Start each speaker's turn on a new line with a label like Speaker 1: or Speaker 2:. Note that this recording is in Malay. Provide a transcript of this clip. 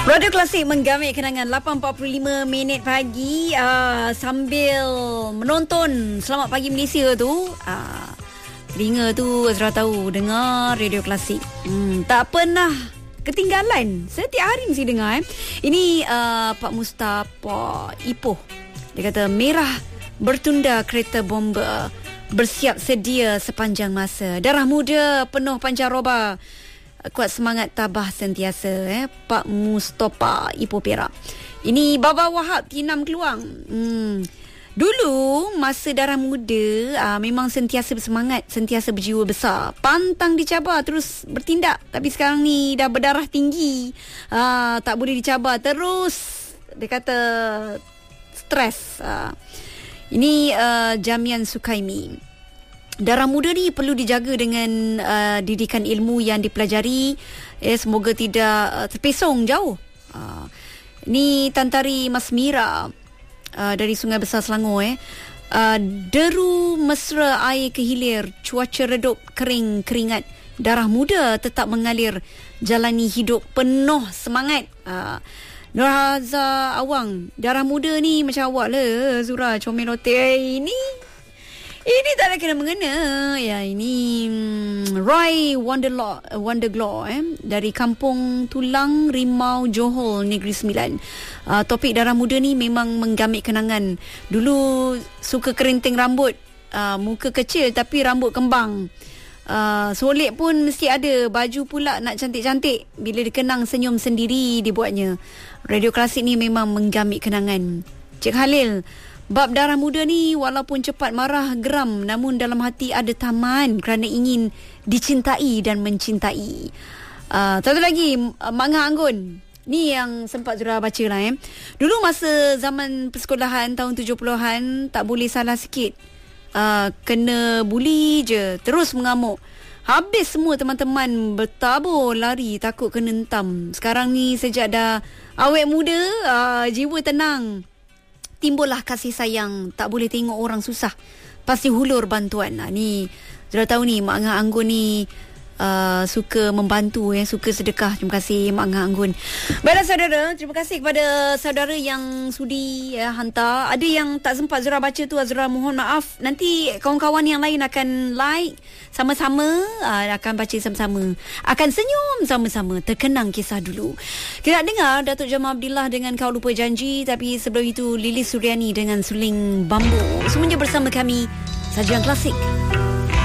Speaker 1: Radio Klasik menggamit kenangan 8.45 minit pagi sambil menonton Selamat Pagi Malaysia tu. Telinga tu Azra tahu dengar Radio Klasik. Tak pernah ketinggalan. Setiap hari mesti dengar. Ini Pak Mustafa Ipoh. Dia kata merah bertunda kereta bomba, bersiap sedia sepanjang masa. Darah muda penuh pancaroba, kuat semangat tabah sentiasa. Pak Mustafa Ipoh Perak. Ini Baba Wahab Tinam Keluang. Dulu masa darah muda memang sentiasa bersemangat, sentiasa berjiwa besar, pantang dicabar terus bertindak. Tapi sekarang ni dah berdarah tinggi, tak boleh dicabar terus. Dia kata stres. Ini Jamian Sukaimi. Darah muda ni perlu dijaga dengan didikan ilmu yang dipelajari. Semoga tidak terpesong jauh. Ni Tantari Mas Mira dari Sungai Besar Selangor. Deru mesra air kehilir, cuaca redup kering keringat, darah muda tetap mengalir, jalani hidup penuh semangat. Nurhaza Awang, darah muda ni macam awak lah Zura Comelote. Ini tak ada kena-mengena. Ya, ini Roy Wonderglaw dari Kampung Tulang Rimau Johor Negeri Sembilan. Topik darah muda ni memang menggamit kenangan. Dulu suka kerinting rambut, muka kecil tapi rambut kembang. Solek pun mesti ada, baju pula nak cantik-cantik. Bila dikenang senyum sendiri dibuatnya. Radio Klasik ni memang menggamit kenangan. Cik Halil, bab darah muda ni walaupun cepat marah geram, namun dalam hati ada taman kerana ingin dicintai dan mencintai. Satu lagi, Mak Ngah Anggun. Ni yang sempat Zura baca lah. Dulu masa zaman persekolahan tahun 70-an, tak boleh salah sikit, kena buli je, terus mengamuk. Habis semua teman-teman bertabur lari takut kena hentam. Sekarang ni sejak dah awet muda, jiwa tenang, timbullah kasih sayang. Tak boleh tengok orang susah, pasti hulur bantuan. Ni sudah tahu ni Mak Ngah Anggun ni suka membantu, suka sedekah. Terima kasih Mak Ngah Anggun. Baiklah saudara, terima kasih kepada saudara yang sudi hantar. Ada yang tak sempat Zura baca tu, Azra mohon maaf. Nanti kawan-kawan yang lain akan like sama-sama, akan baca sama-sama, akan senyum sama-sama, terkenang kisah dulu. Kita nak dengar Datuk Jamal Abdillah dengan Kau Lupa Janji. Tapi sebelum itu Lilis Suryani dengan Suling Bambu. Semuanya bersama kami, Sajian Klasik.